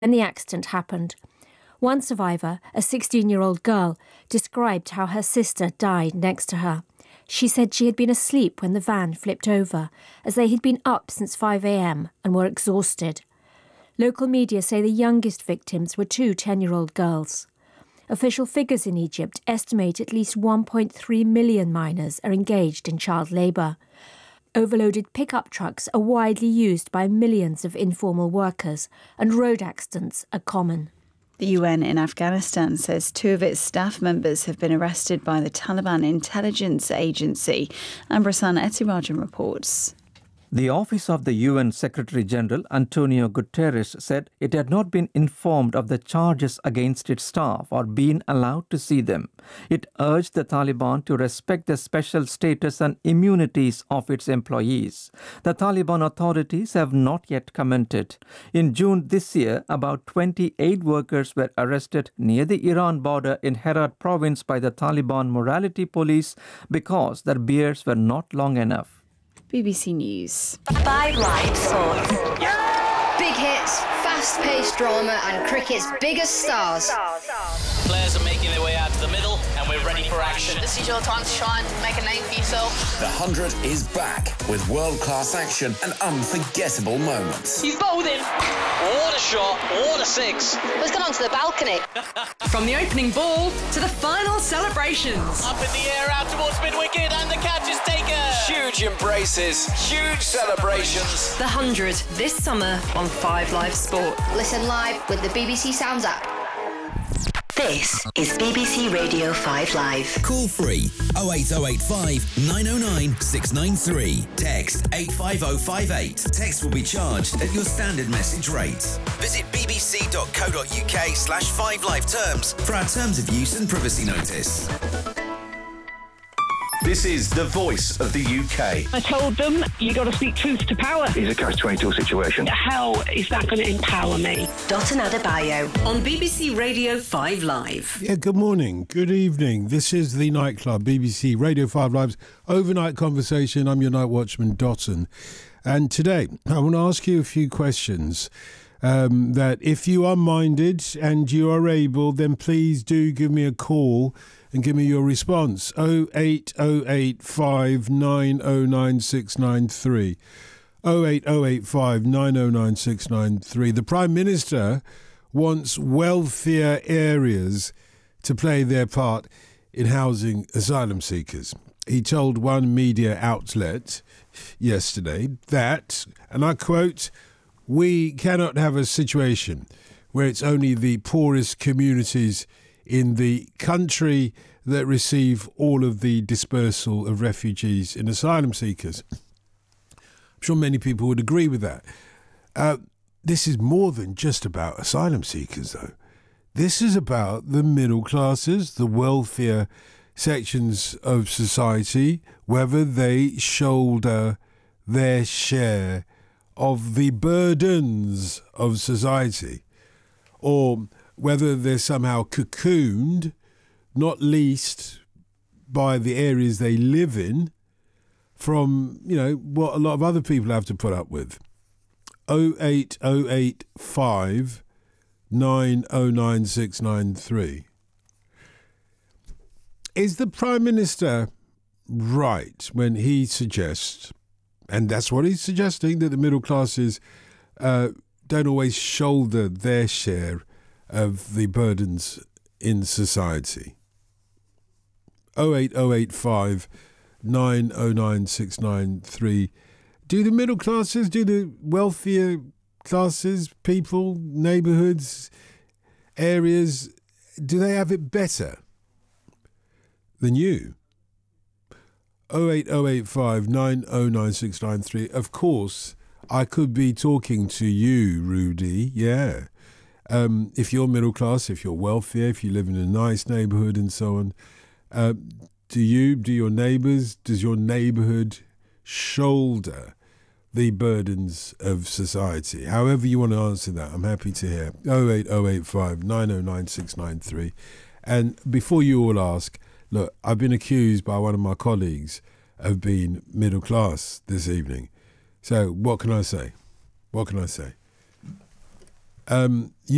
when the accident happened. One survivor, a 16-year-old girl, described how her sister died next to her. She said she had been asleep when the van flipped over, as they had been up since 5 a.m. and were exhausted. Local media say the youngest victims were two 10-year-old girls. Official figures in Egypt estimate at least 1.3 million minors are engaged in child labour. Overloaded pickup trucks are widely used by millions of informal workers, and road accidents are common. The UN in Afghanistan says 2 of its staff members have been arrested by the Taliban intelligence agency. Ambrasan Etirajan reports. The office of the UN Secretary-General Antonio Guterres said it had not been informed of the charges against its staff or been allowed to see them. It urged the Taliban to respect the special status and immunities of its employees. The Taliban authorities have not yet commented. In June this year, about 28 workers were arrested near the Iran border in Herat province by the Taliban morality police because their beards were not long enough. BBC News. 5 Live Sport. Big hits, fast-paced drama and cricket's biggest stars. Players are making their way out to the middle and we're ready for action. This is your time to shine, make a name for yourself. The 100 is back with world-class action and unforgettable moments. He's bowled in. What a shot, what a six. Let's get onto the balcony. From the opening ball to the final celebrations. Up in the air, out towards mid-wicket and the catch is taken. Huge embraces, huge celebrations. The 100 this summer on 5 Live Sport. Listen live with the BBC Sounds app. This is BBC Radio 5 Live. Call free 08085 909 693. Text 85058. Text will be charged at your standard message rate. Visit bbc.co.uk/5 live terms for our terms of use and privacy notice. This is the voice of the UK. I told them, you got to speak truth to power. It's a catch-22 situation. How is that going to empower me? Dotun Adebayo on BBC Radio 5 Live. Yeah, good morning, good evening. This is The Nightclub, BBC Radio 5 Live's overnight conversation. I'm your night watchman, Dotun. And today, I want to ask you a few questions that if you are minded and you are able, then please do give me a call and give me your response. 08085 909 693. 08085 909 693. The Prime Minister wants wealthier areas to play their part in housing asylum seekers. He told one media outlet yesterday that, and I quote, "We cannot have a situation where it's only the poorest communities in the country that receive all of the dispersal of refugees and asylum seekers." I'm sure many people would agree with that. This is more than just about asylum seekers, though. This is about the middle classes, the wealthier sections of society, whether they shoulder their share of the burdens of society, or whether they're somehow cocooned, not least by the areas they live in, from, what a lot of other people have to put up with. 08085 909 693. Is the Prime Minister right when he suggests, and that's what he's suggesting, that the middle classes don't always shoulder their share of the burdens in society? 08085 909 693. Do the middle classes, do the wealthier classes, people, neighbourhoods, areas, do they have it better than you? 08085 909 693. Of course, I could be talking to you, Rudy, yeah. If you're middle class, if you're wealthier, if you live in a nice neighbourhood and so on, do your neighbours, does your neighbourhood shoulder the burdens of society? However you want to answer that, I'm happy to hear. 08085 909 693. And before you all ask, look, I've been accused by one of my colleagues of being middle class this evening. So what can I say?